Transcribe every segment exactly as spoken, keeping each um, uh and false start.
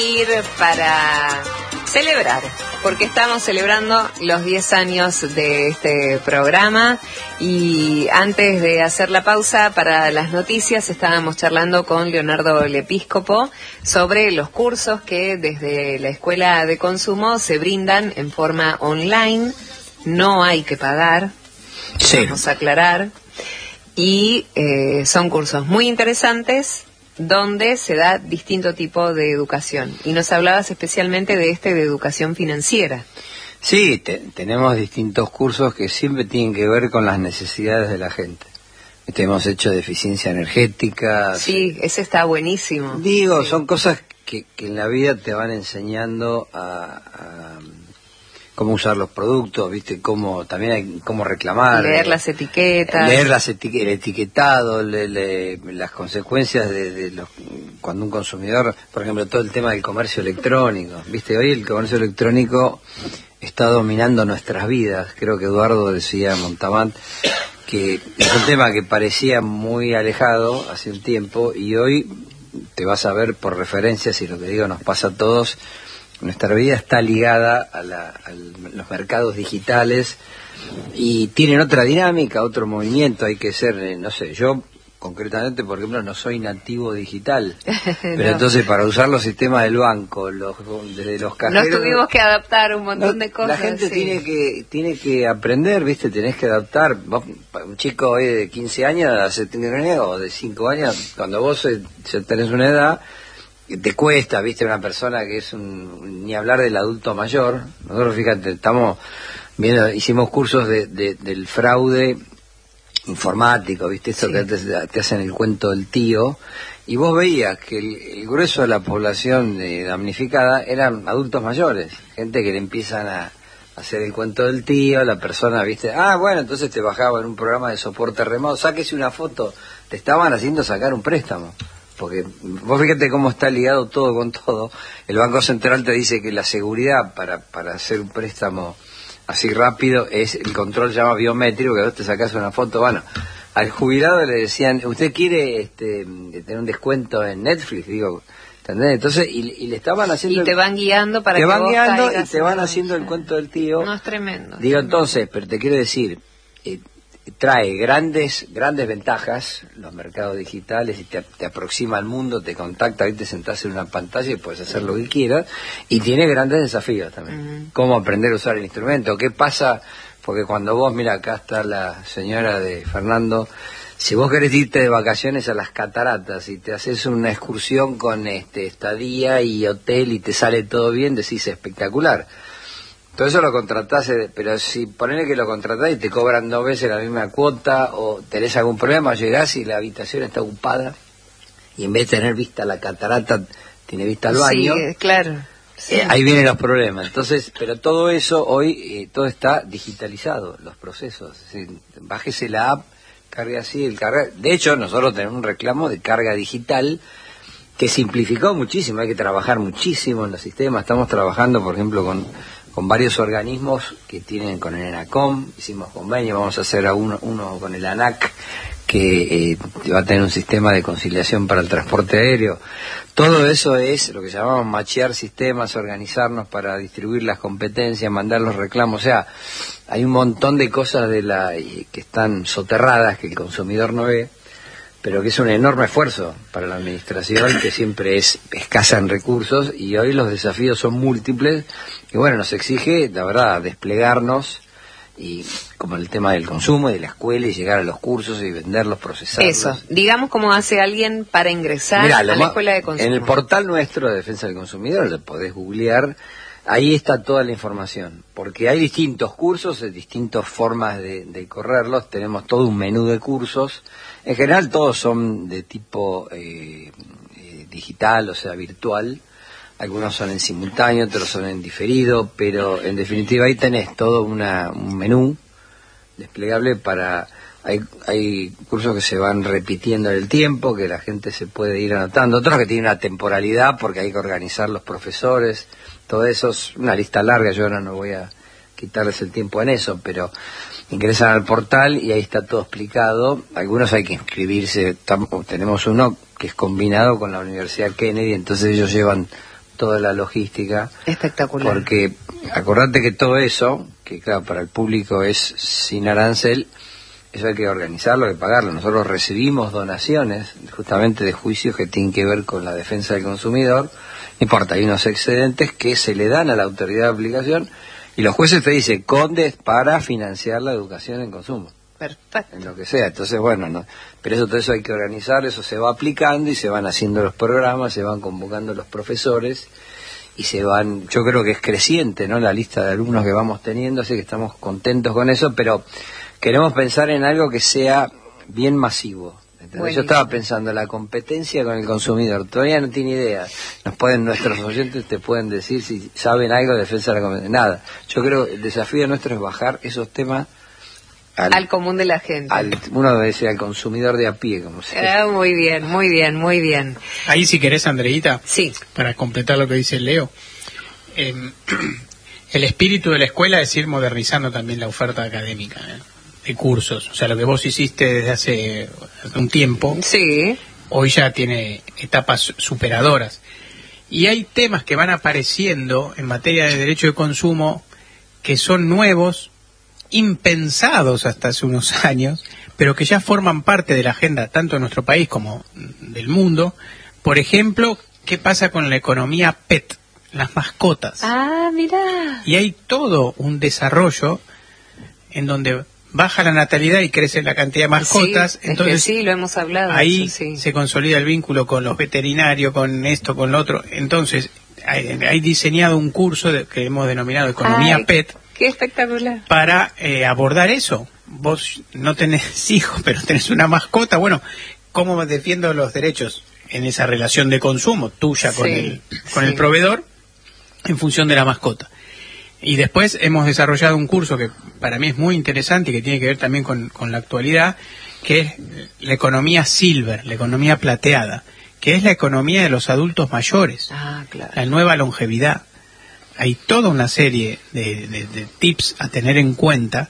Ir para celebrar, porque estamos celebrando los diez años de este programa y antes de hacer la pausa para las noticias estábamos charlando con Leonardo Lepíscopo sobre los cursos que desde la Escuela de Consumo se brindan en forma online, no hay que pagar, sí. Vamos a aclarar, y eh, son cursos muy interesantes donde se da distinto tipo de educación. Y nos hablabas especialmente de este de educación financiera. Sí, te, tenemos distintos cursos que siempre tienen que ver con las necesidades de la gente. Este, hemos hecho de eficiencia energética. Sí, ese está buenísimo. Digo, sí. Son cosas que, que en la vida te van enseñando a... a cómo usar los productos, viste, cómo también hay cómo reclamar, leer las etiquetas, leer las etiquetas, el etiquetado, le, le, las consecuencias de, de los, cuando un consumidor, por ejemplo, todo el tema del comercio electrónico, viste, hoy el comercio electrónico está dominando nuestras vidas. Creo que Eduardo decía, Montamant, que es un tema que parecía muy alejado hace un tiempo y hoy te vas a ver por referencias, y lo que digo nos pasa a todos. Nuestra vida está ligada a, la, a los mercados digitales y tienen otra dinámica, otro movimiento. Hay que ser, no sé, yo concretamente, por ejemplo, no soy nativo digital, pero no. Entonces para usar los sistemas del banco, los, desde los cajeros... Nos tuvimos que adaptar un montón no, de cosas. La gente sí. tiene que tiene que aprender, ¿viste? Tenés que adaptar. Vos, un chico hoy de quince años, o de cinco años, cuando vos ya tenés una edad... te cuesta, viste, una persona que es un, ni hablar del adulto mayor. Nosotros, fíjate, estamos viendo, hicimos cursos de, de del fraude informático, viste, esto sí. que te, te hacen el cuento del tío, y vos veías que el, el grueso de la población eh, damnificada eran adultos mayores, gente que le empiezan a hacer el cuento del tío, la persona, viste, ah, bueno, entonces te bajaba en un programa de soporte remoto, sáquese una foto, te estaban haciendo sacar un préstamo. Porque vos fíjate cómo está ligado todo con todo. El Banco Central te dice que la seguridad para para hacer un préstamo así rápido es el control, llama biométrico, que vos te sacás una foto. Bueno, al jubilado le decían, ¿usted quiere este tener un descuento en Netflix? Digo, ¿entendés? Entonces, y, y le estaban haciendo... Y te van guiando para te que van vos guiando y te van en... haciendo el cuento del tío. No, es tremendo. Digo, tremendo. Entonces, pero te quiero decir... Eh, trae grandes grandes ventajas los mercados digitales y te, te aproxima al mundo, te contacta, ahí te sentás en una pantalla y puedes hacer lo que quieras, y tiene grandes desafíos también. Uh-huh. Cómo aprender a usar el instrumento, qué pasa, porque cuando vos, mira, acá está la señora de Fernando, si vos querés irte de vacaciones a las cataratas y te haces una excursión con este estadía y hotel y te sale todo bien, decís espectacular. Todo eso lo contratás, pero si ponele que lo contratás y te cobran dos veces la misma cuota, o tenés algún problema, llegás y la habitación está ocupada, y en vez de tener vista a la catarata, tiene vista al baño. Sí, claro. Sí. Eh, ahí vienen los problemas. Entonces, pero todo eso, hoy, eh, todo está digitalizado, los procesos. Es decir, bájese la app, cargue así, el carga... De hecho, nosotros tenemos un reclamo de carga digital, que simplificó muchísimo, hay que trabajar muchísimo en los sistemas. Estamos trabajando, por ejemplo, con... con varios organismos que tienen con el ENACOM, hicimos convenio, vamos a hacer a uno, uno con el ANAC, que eh, va a tener un sistema de conciliación para el transporte aéreo. Todo eso es lo que llamamos machear sistemas, organizarnos para distribuir las competencias, mandar los reclamos. O sea, hay un montón de cosas de la eh, que están soterradas, que el consumidor no ve, pero que es un enorme esfuerzo para la administración, que siempre es escasa en recursos, y hoy los desafíos son múltiples, y bueno, nos exige, la verdad, desplegarnos, y como el tema del consumo y de la escuela, y llegar a los cursos y venderlos, procesarlos. Eso, digamos cómo hace alguien para ingresar Mirá, a la ma- escuela de consumo. En el portal nuestro de Defensa del Consumidor, lo podés googlear, ahí está toda la información, porque hay distintos cursos, distintas formas de, de correrlos, tenemos todo un menú de cursos. En general todos son de tipo eh, eh, digital, o sea, virtual. Algunos son en simultáneo, otros son en diferido, pero en definitiva ahí tenés todo una, un menú desplegable para... Hay, hay cursos que se van repitiendo en el tiempo, que la gente se puede ir anotando. Otros que tienen una temporalidad porque hay que organizar los profesores. Todo eso es una lista larga, yo ahora no voy a quitarles el tiempo en eso, pero... ingresan al portal y ahí está todo explicado. Algunos hay que inscribirse, tenemos uno que es combinado con la Universidad Kennedy, entonces ellos llevan toda la logística. Espectacular. Porque acordate que todo eso, que claro, para el público es sin arancel, eso hay que organizarlo, hay que pagarlo. Nosotros recibimos donaciones justamente de juicios que tienen que ver con la defensa del consumidor. No importa, hay unos excedentes que se le dan a la autoridad de aplicación y los jueces te dicen, condes para financiar la educación en consumo. Perfecto. En lo que sea. Entonces, bueno, no, pero eso todo eso hay que organizar, eso se va aplicando y se van haciendo los programas, se van convocando los profesores y se van, yo creo que es creciente, ¿no?, la lista de alumnos que vamos teniendo, así que estamos contentos con eso, pero queremos pensar en algo que sea bien masivo. Yo estaba pensando, la competencia con el consumidor, todavía no tiene idea. Nos pueden, nuestros oyentes te pueden decir si saben algo de defensa de la competencia. Nada. Yo creo que el desafío nuestro es bajar esos temas al, al común de la gente. Al, uno debe decir al consumidor de a pie, como se ah, muy bien, muy bien, muy bien. Ahí si querés, Andreita, sí, para completar lo que dice Leo, eh, el espíritu de la escuela es ir modernizando también la oferta académica, ¿eh?, de cursos. O sea, lo que vos hiciste desde hace un tiempo, sí, hoy ya tiene etapas superadoras. Y hay temas que van apareciendo en materia de derecho de consumo que son nuevos, impensados hasta hace unos años, pero que ya forman parte de la agenda tanto de nuestro país como del mundo. Por ejemplo, ¿qué pasa con la economía pet? Las mascotas. Ah, mira. Y hay todo un desarrollo en donde baja la natalidad y crece la cantidad de mascotas, sí, entonces es que sí, lo hemos hablado. Ahí eso, sí, se consolida el vínculo con los veterinarios, con esto, con lo otro. Entonces, hay, hay diseñado un curso de, que hemos denominado Economía Ay, Pet. Qué espectacular. Para eh, abordar eso. Vos no tenés hijos, pero tenés una mascota. Bueno, ¿cómo defiendo los derechos en esa relación de consumo tuya con, sí, el, con sí. el proveedor en función de la mascota? Y después hemos desarrollado un curso que para mí es muy interesante y que tiene que ver también con, con la actualidad, que es la economía silver, la economía plateada, que es la economía de los adultos mayores, ah, claro. la nueva longevidad. Hay toda una serie de, de, de tips a tener en cuenta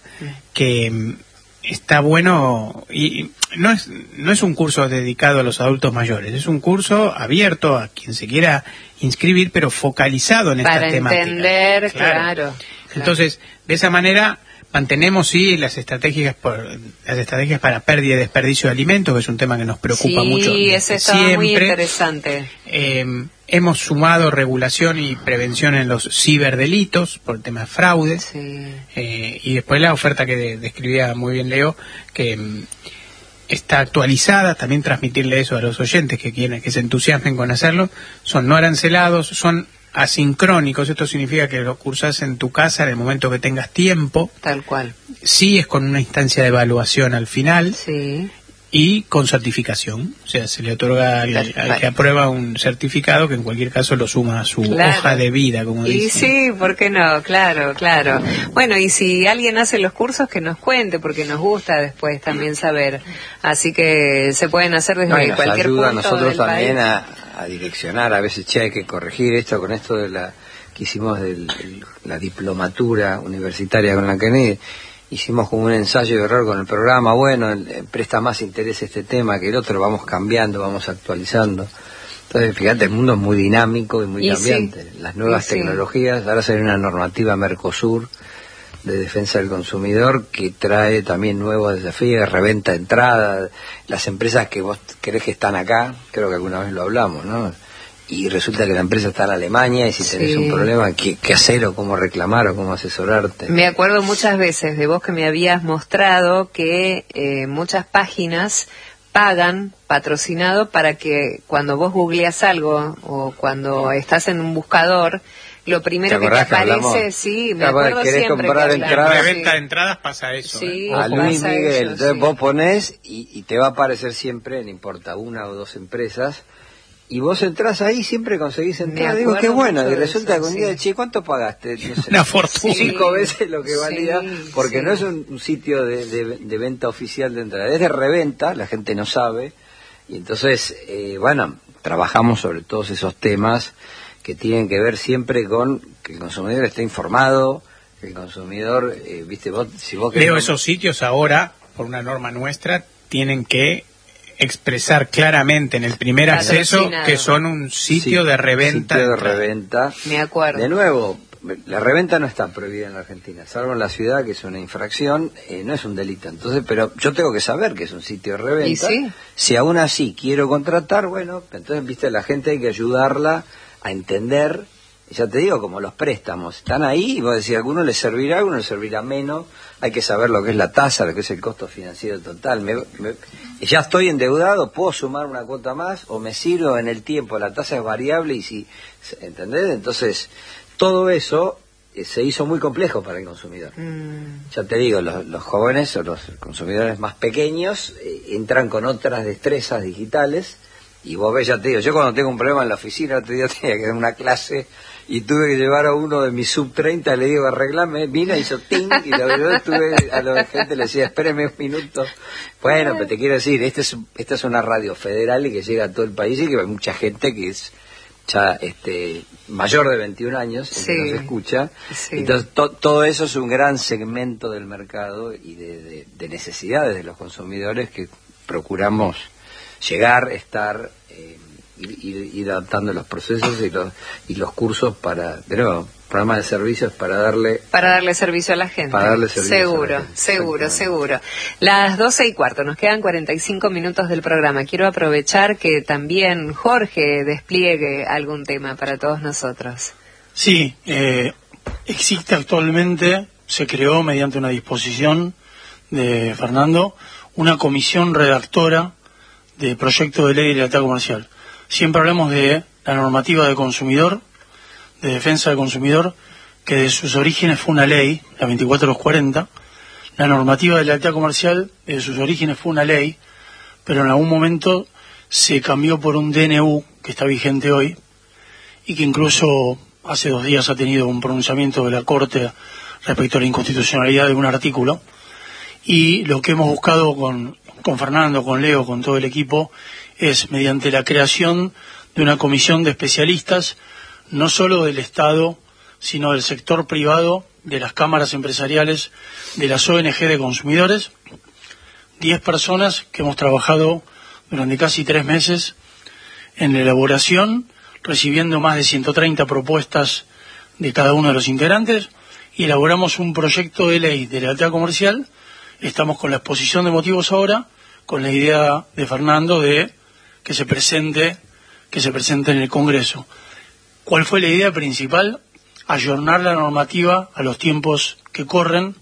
que está bueno, y no es, no es un curso dedicado a los adultos mayores, es un curso abierto a quien se quiera inscribir, pero focalizado en esta temática. Para entender, claro, claro. claro. Entonces, de esa manera mantenemos sí las estrategias por, las estrategias para pérdida y desperdicio de alimentos, que es un tema que nos preocupa sí, mucho. Sí, ese estaba siempre. muy interesante. Eh, hemos sumado regulación y prevención en los ciberdelitos por el tema de fraude. Sí. Eh, y después la oferta que de, describía muy bien Leo, que um, está actualizada, también transmitirle eso a los oyentes que quieren, que se entusiasmen con hacerlo, son no arancelados, son asincrónicos, esto significa que lo cursas en tu casa en el momento que tengas tiempo. Tal cual. Sí, es con una instancia de evaluación al final. Sí. Y con certificación, o sea, se le otorga al, al que aprueba un certificado que en cualquier caso lo suma a su claro. hoja de vida, como y dicen. Sí, ¿por qué no? Claro, claro. Bueno, y si alguien hace los cursos, que nos cuente, porque nos gusta después también saber. Así que se pueden hacer desde no, y nos cualquier ayuda punto a nosotros del también país. A, a direccionar, a veces, che, hay que corregir esto con esto de la que hicimos de la diplomatura universitaria con la Kennedy. Hicimos como un ensayo de error con el programa, bueno, eh, presta más interés este tema que el otro, vamos cambiando, vamos actualizando. Entonces, fíjate, el mundo es muy dinámico y muy y cambiante. Sí. Las nuevas sí, tecnologías, ahora sale una normativa Mercosur de defensa del consumidor que trae también nuevos desafíos, reventa de entrada, las empresas que vos crees que están acá, creo que alguna vez lo hablamos, ¿no? Y resulta que la empresa está en Alemania y si tenés sí. un problema, ¿qué, qué hacer o cómo reclamar o cómo asesorarte? Me acuerdo muchas veces de vos que me habías mostrado que eh, muchas páginas pagan patrocinado para que cuando vos googleas algo o cuando estás en un buscador, lo primero que te aparece, sí, me acuerdo siempre comprar que entradas, en reventa sí. de entradas pasa eso. Sí, ¿eh? A Luis pasa Miguel, eso, entonces sí. vos ponés y, y te va a aparecer siempre, no importa, una o dos empresas, y vos entrás ahí siempre conseguís entrar, digo, qué bueno, y resulta que un día, che, ¿cuánto pagaste? No sé, una fortuna. Cinco veces lo que valía, sí, porque sí. no es un, un sitio de, de, de venta oficial de entrada, es de reventa, la gente no sabe, y entonces, eh, bueno, trabajamos sobre todos esos temas que tienen que ver siempre con que el consumidor esté informado, que el consumidor, eh, viste, vos, si vos querés... Leo, esos sitios ahora, por una norma nuestra, tienen que expresar claramente en el primer acceso que son un sitio sí, de reventa. Sitio de reventa. Me acuerdo. De nuevo, la reventa no está prohibida en la Argentina, salvo en la ciudad, que es una infracción, eh, no es un delito. Entonces, pero yo tengo que saber que es un sitio de reventa. Sí? Si aún así quiero contratar, bueno, entonces, viste, la gente hay que ayudarla a entender. Ya te digo, como los préstamos, están ahí y vos decís, a alguno le servirá, a alguno le servirá menos, hay que saber lo que es la tasa, lo que es el costo financiero total. Me, me, ya estoy endeudado, puedo sumar una cuota más o me sirvo en el tiempo, la tasa es variable y si, ¿entendés? Entonces, todo eso eh, se hizo muy complejo para el consumidor. Mm. Ya te digo, los, los jóvenes o los consumidores más pequeños eh, entran con otras destrezas digitales y vos ves, ya te digo, yo cuando tengo un problema en la oficina, otro día tenía que dar una clase y tuve que llevar a uno de mis sub treinta, le digo, arreglame, vino, hizo ting, y la verdad estuve, a la gente le decía, espéreme un minuto. Bueno, pero te quiero decir, este es, esta es una radio federal y que llega a todo el país y que hay mucha gente que es ya este mayor de veintiún años, sí, que nos escucha. Sí. Entonces, to, todo eso es un gran segmento del mercado y de, de, de necesidades de los consumidores que procuramos llegar, estar... Eh, Ir, ir adaptando los procesos y los y los cursos para, de nuevo, programas de servicios para darle para darle servicio a la gente. Para darle servicio seguro, a la gente. seguro, seguro. Las doce y cuarto, nos quedan cuarenta y cinco minutos del programa. Quiero aprovechar que también Jorge despliegue algún tema para todos nosotros. Sí, eh, existe actualmente, se creó mediante una disposición de Fernando, una comisión redactora de proyecto de ley de lealtad comercial. Siempre hablamos de la normativa de consumidor, de defensa del consumidor, que de sus orígenes fue una ley, la veinticuatro cuarenta. La normativa de lealtad comercial, de sus orígenes fue una ley, pero en algún momento se cambió por un D N U que está vigente hoy y que incluso hace dos días ha tenido un pronunciamiento de la Corte respecto a la inconstitucionalidad de un artículo. Y lo que hemos buscado con, con Fernando, con Leo, con todo el equipo, es mediante la creación de una comisión de especialistas, no solo del Estado, sino del sector privado, de las cámaras empresariales, de las O N G de consumidores, diez personas que hemos trabajado durante casi tres meses en la elaboración, recibiendo más de ciento treinta propuestas de cada uno de los integrantes, y elaboramos un proyecto de ley de lealtad comercial. Estamos con la exposición de motivos ahora, con la idea de Fernando de que se presente, que se presente en el Congreso. ¿Cuál fue la idea principal? Ayornar la normativa a los tiempos que corren,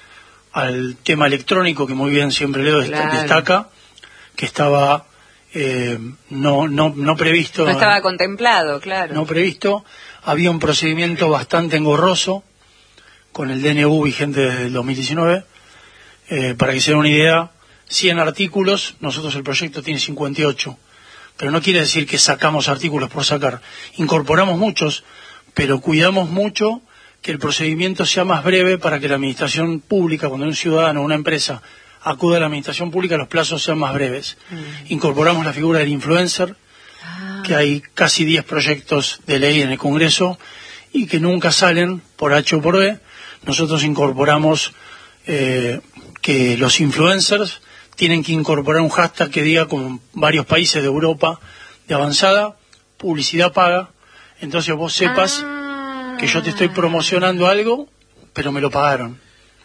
al tema electrónico que muy bien siempre Leo claro. destaca, que estaba eh, no, no, no previsto. No estaba contemplado, claro. No previsto. Había un procedimiento bastante engorroso con el D N U vigente desde el dos mil diecinueve. Eh, para que se den una idea, cien artículos, nosotros el proyecto tiene cincuenta y ocho. Pero no quiere decir que sacamos artículos por sacar. Incorporamos muchos, pero cuidamos mucho que el procedimiento sea más breve para que la administración pública, cuando un ciudadano o una empresa acude a la administración pública, los plazos sean más breves. Mm. Incorporamos la figura del influencer, ah. que hay casi diez proyectos de ley en el Congreso y que nunca salen por H o por B. Nosotros incorporamos eh, que los influencers tienen que incorporar un hashtag que diga, como en varios países de Europa de avanzada, publicidad paga. Entonces vos sepas ah. que yo te estoy promocionando algo, pero me lo pagaron.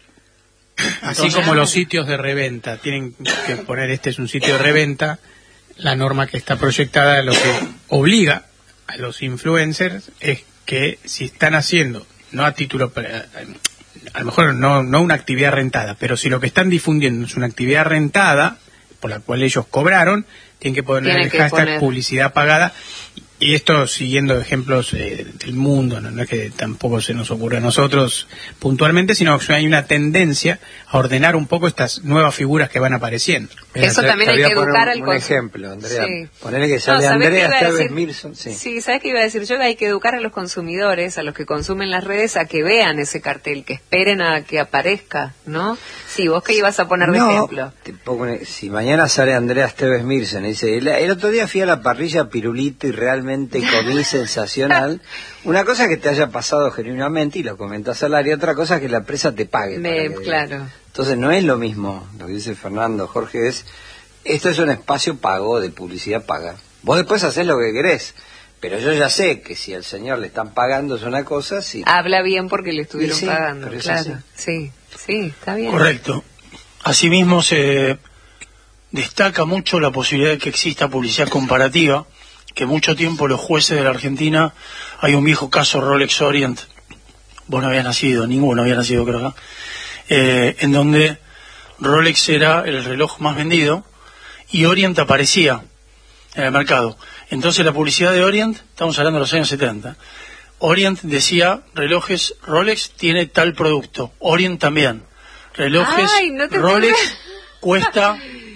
Así Entonces, como los sitios de reventa tienen que poner, este es un sitio de reventa, la norma que está proyectada lo que obliga a los influencers es que si están haciendo, no a título... a lo mejor no, no una actividad rentada, pero si lo que están difundiendo es una actividad rentada, por la cual ellos cobraron, tienen que poner Tienen el hashtag poner... publicidad pagada. Y esto siguiendo ejemplos eh, del mundo, ¿no? No es que tampoco se nos ocurra a nosotros puntualmente, sino que hay una tendencia a ordenar un poco estas nuevas figuras que van apareciendo. Eso también hay que educar al consumidor. Un ejemplo, Andrea. Sí. Ponele que sale no, Andrea Esteves Mirson. Sí. sí, ¿sabes qué iba a decir yo? Hay que educar a los consumidores, a los que consumen las redes, a que vean ese cartel, que esperen a que aparezca, ¿no? Sí, ¿vos qué ibas a poner de no, ejemplo? Te pongo, si mañana sale Andrea Esteves Mirson y dice, el, el otro día fui a la parrilla Pirulito y realmente comí sensacional. Una cosa es que te haya pasado genuinamente y lo comentas al aire, otra cosa es que la empresa te pague. Me, que, claro. Entonces no es lo mismo, lo que dice Fernando, Jorge, es esto es un espacio pago, de publicidad paga. Vos después hacés lo que querés, pero yo ya sé que si al señor le están pagando es una cosa, si... Habla bien porque le estuvieron sí, pagando, claro. Sí. sí, sí, está bien. Correcto. Asimismo se destaca mucho la posibilidad de que exista publicidad comparativa, que mucho tiempo los jueces de la Argentina, hay un viejo caso Rolex Orient, vos no habías nacido, ninguno había nacido creo acá, eh, en donde Rolex era el reloj más vendido y Orient aparecía en el mercado. Entonces la publicidad de Orient, estamos hablando de los años setenta, Orient decía, relojes Rolex tiene tal producto, Orient también, relojes Ay, no te Rolex puedo... cuesta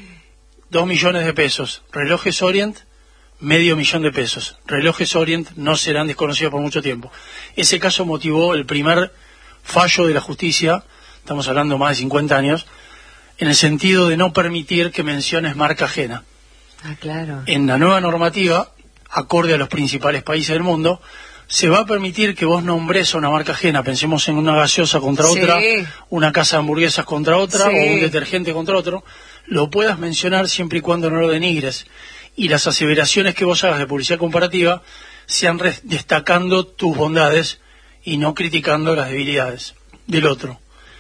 dos millones de pesos, relojes Orient medio millón de pesos, relojes Orient no serán desconocidos por mucho tiempo. Ese caso motivó el primer fallo de la justicia, estamos hablando más de cincuenta años, en el sentido de no permitir que menciones marca ajena. Ah, claro. En la nueva normativa, acorde a los principales países del mundo, se va a permitir que vos nombres a una marca ajena, pensemos en una gaseosa contra Sí. otra, una casa de hamburguesas contra otra, Sí. o un detergente contra otro, lo puedas mencionar siempre y cuando no lo denigres, y las aseveraciones que vos hagas de publicidad comparativa sean destacando tus bondades y no criticando las debilidades del otro.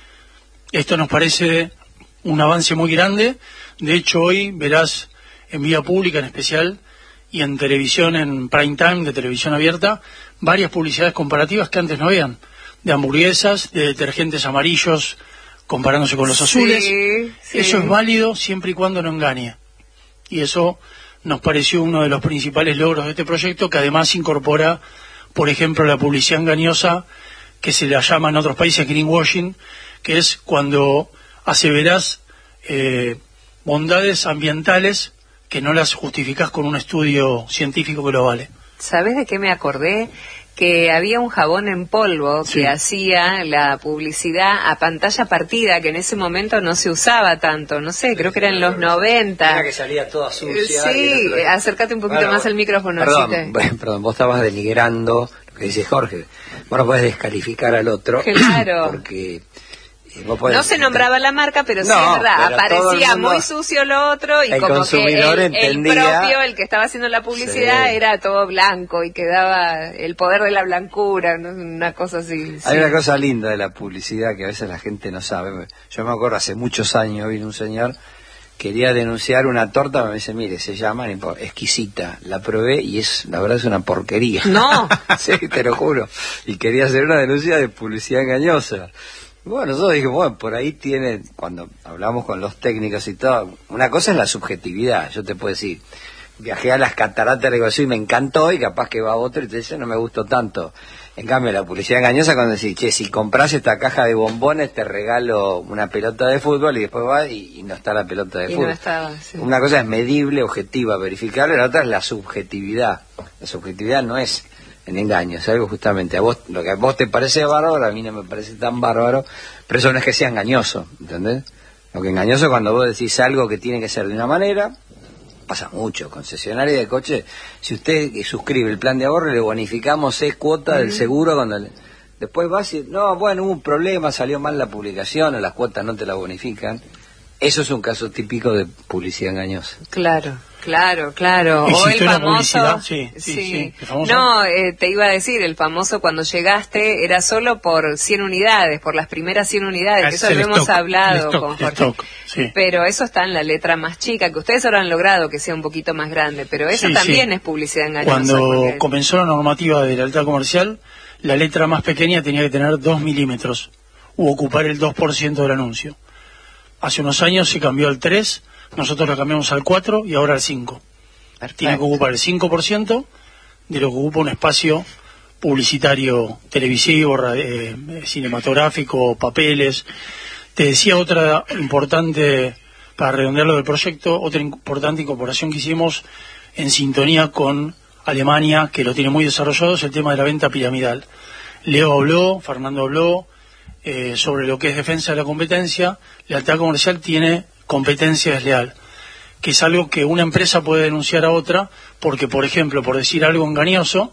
Esto nos parece un avance muy grande. De hecho, hoy verás en vía pública en especial y en televisión, en prime time de televisión abierta, varias publicidades comparativas que antes no habían, de hamburguesas, de detergentes amarillos comparándose con los azules. Sí, sí. Eso es válido siempre y cuando no engañe. Y eso nos pareció uno de los principales logros de este proyecto, que además incorpora, por ejemplo, la publicidad engañosa, que se la llama en otros países greenwashing, que es cuando aseverás eh, bondades ambientales que no las justificás con un estudio científico que lo vale. ¿Sabes de qué me acordé? Que había un jabón en polvo Sí. que hacía la publicidad a pantalla partida, que en ese momento no se usaba tanto, no sé, creo que era en los noventa. Era que salía toda sucia. Sí, y otra- acércate un poquito Bueno, más al micrófono. Perdón, así te- bueno, perdón, vos estabas denigrando lo que dice Jorge. Vos no podés descalificar al otro. Claro. Porque eh, vos podés- No se nombraba la marca, pero sí No, es verdad, pero todo aparecía el mundo- muy sucio lo otro y el como que consumidor el, el entendía- propio, el que estaba haciendo la publicidad, Sí. era todo blanco y quedaba el poder de la blancura, ¿no? Una cosa así. Hay sí. una cosa linda de la publicidad que a veces la gente no sabe. Yo me acuerdo hace muchos años vino un señor, quería denunciar una torta, me dice, mire, se llama exquisita, la probé y es, la verdad es una porquería. No. Sí, te lo juro. Y quería hacer una denuncia de publicidad engañosa. Bueno, nosotros dijimos, bueno, por ahí tiene, cuando hablamos con los técnicos y todo, una cosa es la subjetividad. Yo te puedo decir, viajé a las cataratas de Iguazú y me encantó, y capaz que va otro y te dice, no me gustó tanto. En cambio, la publicidad engañosa cuando decís, che, si compras esta caja de bombones te regalo una pelota de fútbol, y después va y, y no está la pelota de Y fútbol. no estaba, sí. Una cosa es medible, objetiva, verificable, la otra es la subjetividad. La subjetividad no es en engaño, es algo justamente, a vos, lo que a vos te parece bárbaro, a mí no me parece tan bárbaro, pero eso no es que sea engañoso, ¿entendés? Lo que engañoso es cuando vos decís algo que tiene que ser de una manera. Pasa mucho, concesionaria de coche, si usted suscribe el plan de ahorro, le bonificamos es cuota del seguro cuando le... Después vas y, no, bueno, hubo un problema, salió mal la publicación, o las cuotas no te la bonifican. Eso es un caso típico de publicidad engañosa. Claro, claro, claro. O el ¿Existe una famoso... publicidad? Sí, sí, sí, el famoso. No, eh, te iba a decir, el famoso cuando llegaste era solo por cien unidades, por las primeras cien unidades, Ah, que eso es lo el hemos stock, hablado el stock, con el Jorge. stock, sí. Pero eso está en la letra más chica, que ustedes habrán logrado que sea un poquito más grande, pero eso Sí, también sí. es publicidad engañosa. Cuando porque- comenzó la normativa de la letra comercial, la letra más pequeña tenía que tener dos milímetros u ocupar el dos por ciento del anuncio. Hace unos años se cambió al tres, nosotros lo cambiamos al cuatro y ahora al cinco. Tiene que ocupar el cinco por ciento de lo que ocupa un espacio publicitario, televisivo, ra- eh, cinematográfico, papeles. Te decía otra importante, para redondearlo del proyecto, otra importante incorporación que hicimos en sintonía con Alemania, que lo tiene muy desarrollado, es el tema de la venta piramidal. Leo habló, Fernando habló eh, sobre lo que es defensa de la competencia. Lealtad comercial tiene competencia desleal, que es algo que una empresa puede denunciar a otra porque, por ejemplo, por decir algo engañoso,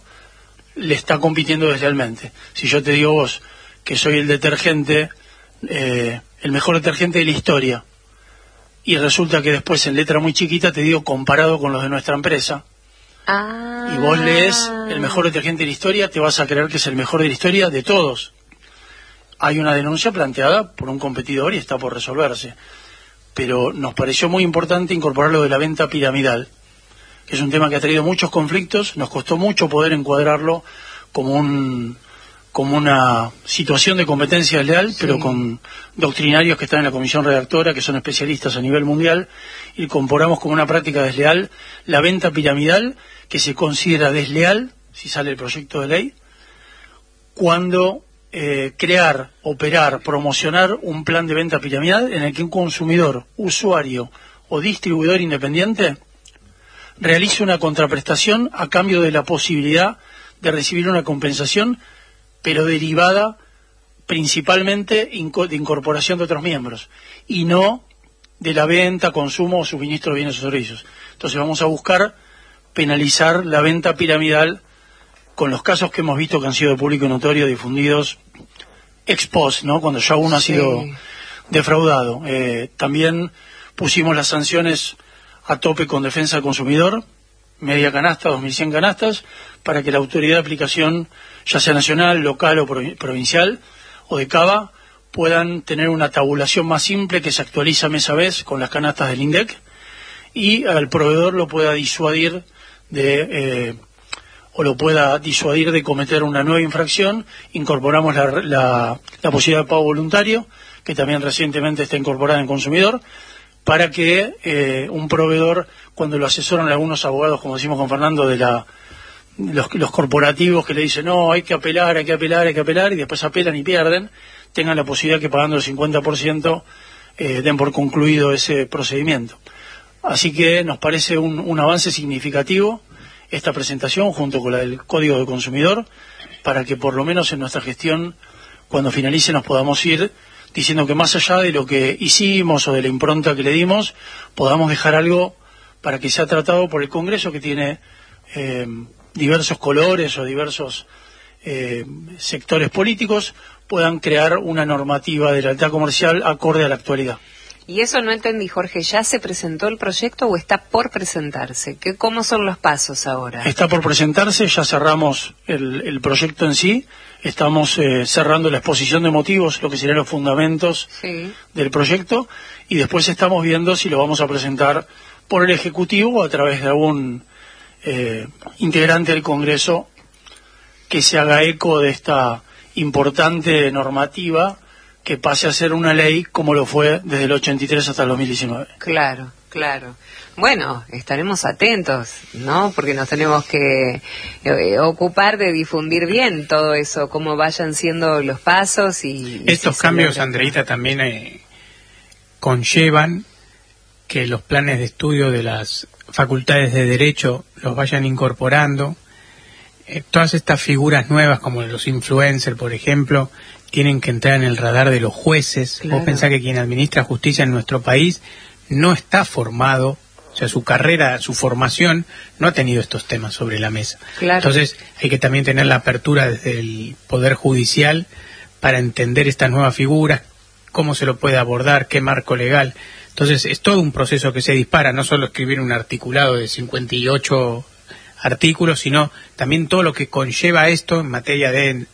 le está compitiendo deslealmente. Si yo te digo vos que soy el detergente, eh, el mejor detergente de la historia, y resulta que después en letra muy chiquita te digo comparado con los de nuestra empresa. Ah. Y vos lees el mejor detergente de la historia, te vas a creer que es el mejor de la historia de todos. Hay una denuncia planteada por un competidor y está por resolverse. Pero nos pareció muy importante incorporar lo de la venta piramidal, que es un tema que ha traído muchos conflictos, nos costó mucho poder encuadrarlo como un como una situación de competencia desleal, sí. pero con doctrinarios que están en la comisión redactora, que son especialistas a nivel mundial, y incorporamos como una práctica desleal la venta piramidal, que se considera desleal, si sale el proyecto de ley, cuando eh, crear, operar, promocionar un plan de venta piramidal en el que un consumidor, usuario o distribuidor independiente realice una contraprestación a cambio de la posibilidad de recibir una compensación, pero derivada principalmente de incorporación de otros miembros, y no de la venta, consumo o suministro de bienes o servicios. Entonces vamos a buscar penalizar la venta piramidal con los casos que hemos visto que han sido de público notorio, difundidos ex post, ¿no? Cuando ya uno sí. ha sido defraudado. Eh, también pusimos las sanciones a tope con defensa del consumidor, media canasta, dos mil cien canastas, para que la autoridad de aplicación, ya sea nacional, local o provincial, o de Cava, puedan tener una tabulación más simple que se actualiza mes a mes con las canastas del INDEC, y al proveedor lo pueda disuadir de eh, o lo pueda disuadir de cometer una nueva infracción. Incorporamos la, la, la posibilidad de pago voluntario, que también recientemente está incorporada en consumidor, para que eh, un proveedor, cuando lo asesoran algunos abogados, como decimos con Fernando, de la los, los corporativos que le dicen no, hay que apelar, hay que apelar, hay que apelar, y después apelan y pierden, tengan la posibilidad que pagando el cincuenta por ciento eh, den por concluido ese procedimiento. Así que nos parece un, un avance significativo esta presentación junto con la del Código de Consumidor, para que por lo menos en nuestra gestión, cuando finalice, nos podamos ir diciendo que más allá de lo que hicimos o de la impronta que le dimos, podamos dejar algo para que sea tratado por el Congreso, que tiene eh, diversos colores o diversos eh, sectores políticos, puedan crear una normativa de lealtad comercial acorde a la actualidad. Y eso no entendí, Jorge, ¿ya se presentó el proyecto o está por presentarse? ¿Qué, ¿Cómo son los pasos ahora? Está por presentarse, ya cerramos el, el proyecto en sí, estamos eh, cerrando la exposición de motivos, lo que serían los fundamentos sí. del proyecto, y después estamos viendo si lo vamos a presentar por el Ejecutivo o a través de algún eh, integrante del Congreso que se haga eco de esta importante normativa, que pase a ser una ley como lo fue desde el ochenta y tres hasta el dos mil diecinueve. Claro, claro. Bueno, estaremos atentos, ¿no? Porque nos tenemos que eh, ocupar de difundir bien todo eso, cómo vayan siendo los pasos y... Estos si cambios, Andreita, también eh, conllevan que los planes de estudio de las facultades de Derecho los vayan incorporando. Eh, todas estas figuras nuevas, como los influencers, por ejemplo, tienen que entrar en el radar de los jueces. Claro. Vos pensás que quien administra justicia en nuestro país no está formado, o sea, su carrera, su formación no ha tenido estos temas sobre la mesa. Claro. Entonces hay que también tener la apertura desde el Poder Judicial para entender estas nuevas figuras, cómo se lo puede abordar, qué marco legal. Entonces es todo un proceso que se dispara, no solo escribir un articulado de cincuenta y ocho artículos, sino también todo lo que conlleva esto en materia de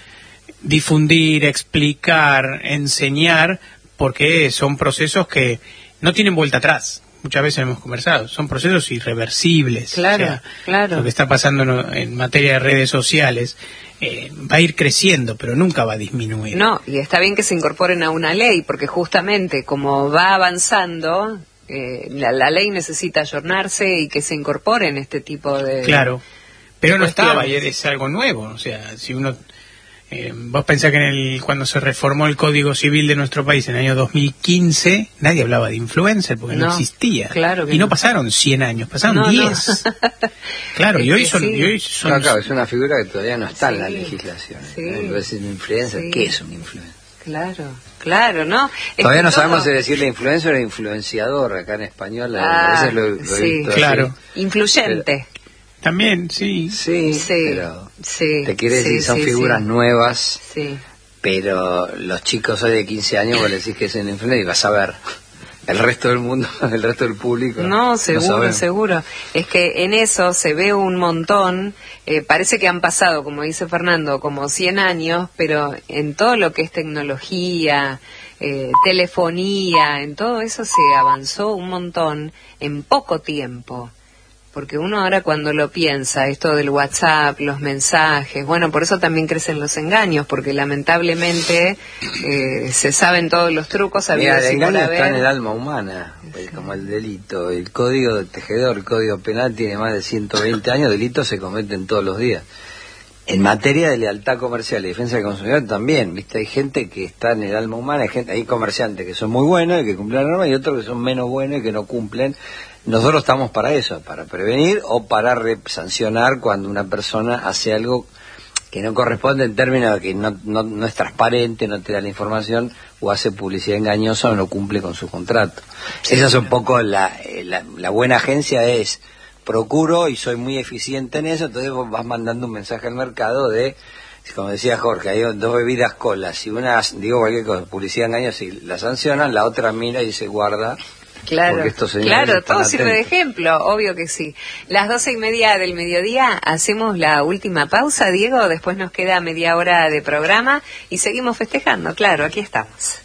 difundir, explicar, enseñar, porque son procesos que no tienen vuelta atrás. Muchas veces hemos conversado, son procesos irreversibles. Claro, o sea, claro. Lo que está pasando en, en materia de redes sociales eh, va a ir creciendo, pero nunca va a disminuir. No, y está bien que se incorporen a una ley, porque justamente como va avanzando, eh, la, la ley necesita ayornarse y que se incorporen este tipo de... Claro, pero no cuestiones. estaba y es algo nuevo, o sea, si uno... Eh, vos pensás que en el, cuando se reformó el Código Civil de nuestro país en el año dos mil quince, nadie hablaba de influencer porque no, no existía. Claro que y no, no pasaron cien años, pasaron no, diez. No. Claro, y hoy son... Sí. Y hoy son... Claro, claro, es una figura que todavía no está sí, en la legislación. Sí, ¿eh? Es un influencer. sí. ¿Qué es un influencer? Claro, claro, ¿no? Es todavía no todo... sabemos si decirle influencer o influenciador acá en español. Ah, a veces lo, lo sí. Claro. Así. Influyente. Pero, también, sí. Sí, sí, pero sí, te quiere decir, sí, son sí, figuras sí. nuevas, sí. pero los chicos hoy de quince años vos le decís que es un influencer y vas a ver. El resto del mundo, el resto del público. No, seguro, no seguro. Es que en eso se ve un montón. Eh, parece que han pasado, como dice Fernando, como cien años, pero en todo lo que es tecnología, eh, telefonía, en todo eso se avanzó un montón en poco tiempo. Porque uno ahora cuando lo piensa, esto del WhatsApp, los mensajes, bueno, por eso también crecen los engaños, porque lamentablemente eh, se saben todos los trucos. Mira, el engaño haber. está en el alma humana, sí. Como el delito. El código del tejedor, el código penal tiene más de ciento veinte años, delitos se cometen todos los días. En materia de lealtad comercial y defensa del consumidor también, ¿viste? Hay gente que está en el alma humana, hay, gente, hay comerciantes que son muy buenos y que cumplen la norma y otros que son menos buenos y que no cumplen. Nosotros estamos para eso, para prevenir o para sancionar cuando una persona hace algo que no corresponde en términos de que no, no, no es transparente, no te da la información o hace publicidad engañosa o no cumple con su contrato. Sí, esa es un poco la, la, la buena agencia es, procuro y soy muy eficiente en eso, entonces vos vas mandando un mensaje al mercado de, como decía Jorge, hay dos bebidas colas, si una, digo cualquier cosa, publicidad engañosa, si la sancionan, la otra mira y se guarda. Claro, claro, todo sirve de ejemplo, obvio que sí. Las doce y media del mediodía hacemos la última pausa, Diego, después nos queda media hora de programa y seguimos festejando, claro, aquí estamos.